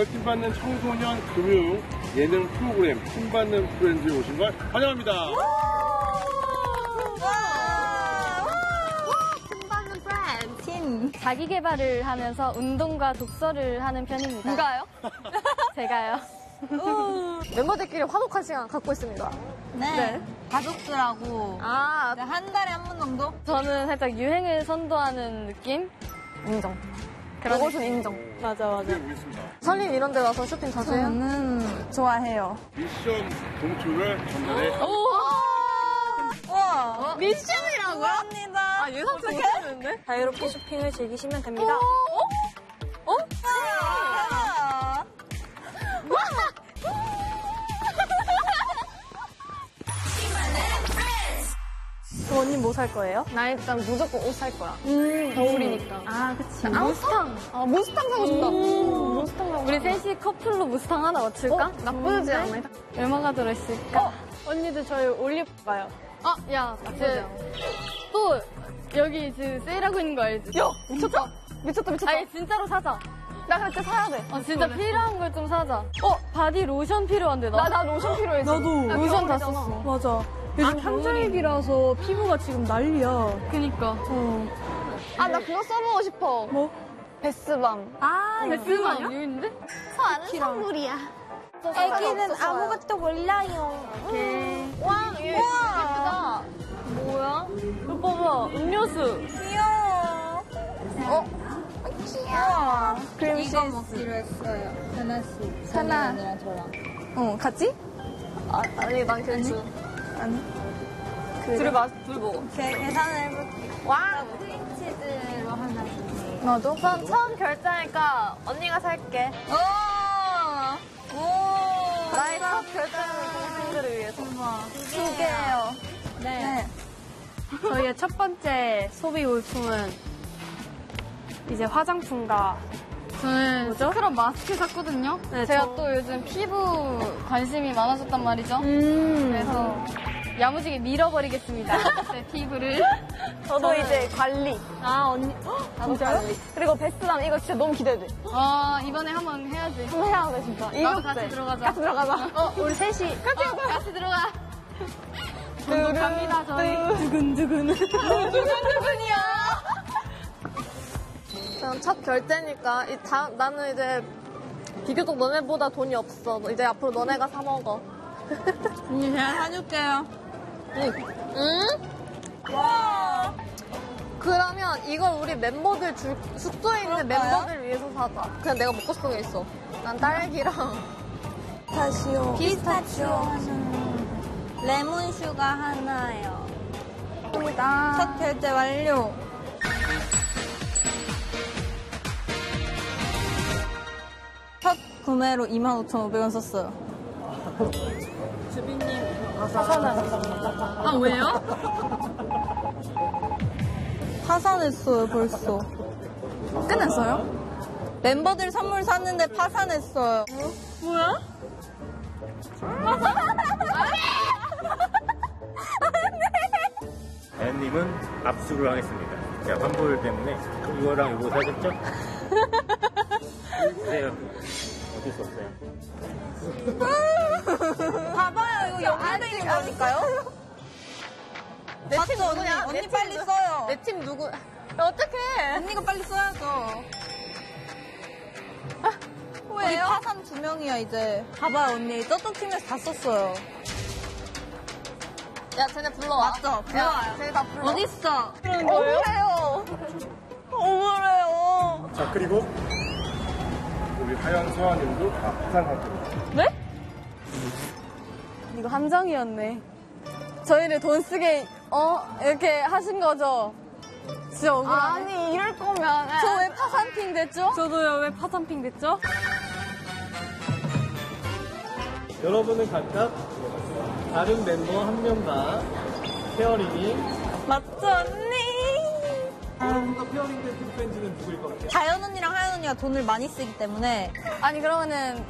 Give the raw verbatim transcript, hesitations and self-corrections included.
오늘 팀받는 청소년 금융 예능 프로그램 팀받는 프렌즈에 오신 걸 환영합니다. 팀받는 프렌즈. 팀. 자기 개발을 하면서 운동과 독서를 하는 편입니다. 누가요? 제가요. 멤버들끼리 화목한 시간 갖고 있습니다. 네. 네. 가족들하고 아, 한 달에 한 번 정도? 저는 살짝 유행을 선도하는 느낌? 인정. 그것은 인정. 맞아, 맞아. 설림 이런 데 와서 쇼핑 자주 해요? 저는 좋아해요. 미션 봉투를 전달해. 우와. 미션이라고요? 감사합니다. 아, 예상치 못했는데? 자유롭게 쇼핑을 즐기시면 됩니다. 어? 아, 그럼 언니 뭐 살 거예요? 나 일단 무조건 옷 살 거야. 음, 겨울이니까. 아, 그치. 무스탕. 아, 무스탕 사고 싶다. 무스탕 사고 우리 셋이 커플로 무스탕 하나 맞출까? 어? 나쁘지 않네. 얼마가 들어있을까? 어? 언니들 저희 올리브 봐요. 아, 야, 나쁘지 않아. 또 여기 지금 세일하고 있는 거 알지? 야, 미쳤다. 미쳤다, 미쳤다. 아니 진짜로 사자. 나 그래, 진짜 사야 돼. 어, 진짜 필요한 걸 좀 사자. 어, 바디 로션 필요한데 나. 나, 나 로션 필요해. 나도. 나 로션 다 겨울이잖아. 썼어. 맞아. 요즘 한절기라서 피부가 지금 난리야. 그니까. 어. 아, 나 그거 써보고 싶어. 뭐? 베스밤. 아, 베스밤 아니야? 여기 있는데? 저 아는 선물이야. 애기는 아무것도 몰라요. 오케이. 와, 얘 예쁘다. 뭐야? 이거 봐봐. 음료수. 귀여워. 어? 귀여워. 이거 먹기로 했어요. 하나씩. 하나. 언니랑 저랑. 어, 같이? 아, 아니, 난 괜찮아. 아니. 둘이 맛, 둘 먹어. 제 계산을 해볼게요. 와, 크림치즈로 하나 주세요. 너도? 전 처음 결제하니까 언니가 살게. 오! 오! 나의 첫 결제는 동생들을 위해서. 두 개예요. 네. 저희의 첫 번째 소비 물품은 이제 화장품과 저는 뭐죠? 스크럽 마스크 샀거든요. 네, 제가 저- 또 요즘 피부 관심이 많아졌단 말이죠. 음. 그래서 야무지게 밀어버리겠습니다. 제 피부를. 저도 이제 관리. 아, 언니. 진짜요? 그리고 베스밤 이거 진짜 너무 기대돼. 아, 이번에 한번 해야지. 한번 해야 돼, 진짜. 나도 이거 같이 들어가자. 같이 들어가자. 어, 우리 셋이. 같이, 어, 같이 들어가. 저도 갑니다, 저희. 두근두근. 누구누구이야? 그냥 첫 결제니까 이 다, 나는 이제 비교적 너네보다 돈이 없어. 이제 앞으로 너네가 사 먹어. 언니 제가 사줄게요. 응? 와. 그러면 이걸 우리 멤버들 줄, 숙소에 있는 멤버들 위해서 사자. 그냥 내가 먹고 싶은 게 있어. 난 딸기랑 피스타치오. 피스타치오 하나. 레몬 슈가 하나요. 첫 결제 완료. 첫 구매로 이만 오천오백 원 썼어요. 아, 왜요? 파산했어요, 벌써. 끝냈어요? 멤버들 선물 샀는데 파산했어요. 뭐야? 다현님은 압수를 하겠습니다. 제가 환불 때문에 이거랑 이거 사셨죠? 네, 어쩔 수 없어요. 봐봐요, 이거 연결돼 있는 거니까요? 내 팀 맞죠, 언니? 누구냐? 언니 내 빨리 팀 누- 써요. 내 팀 누구? 야, 어떡해. 언니가 빨리 써야죠. 우리 왜요? 파산 두 명이야, 이제. 봐봐요, 언니. 저쪽 팀에서 다 썼어요. 야, 쟤네 불러와. 맞죠? 불러와요. 야, 쟤네 다 불러. 어딨어? 그런 거예요? 억울해요. 억울해요. 자, 그리고 우리 하영 소아님도 다 파산 상태입니다. 이거 함정이었네. 저희를 돈 쓰게, 어? 이렇게 하신 거죠? 진짜 억울하네. 아니, 이럴 거면. 저 왜 파산핑 됐죠? 저도요, 왜 파산핑 됐죠? 여러분은 각각 다른 멤버 한 명과 페어링이 맞죠, 언니? 여러분과 페어링된 팀 프렌즈는 누구일 것 같아요? 다현 언니랑 하연 언니가 돈을 많이 쓰기 때문에 아니, 그러면은